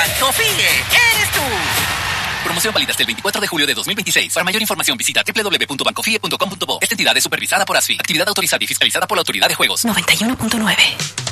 Bancofie, eres tú. Promoción válida hasta el 24 de julio de 2026. Para mayor información visita www.bancofie.com.bo. Esta entidad es supervisada por ASFI. Actividad autorizada y fiscalizada por la Autoridad de Juegos. 91.9.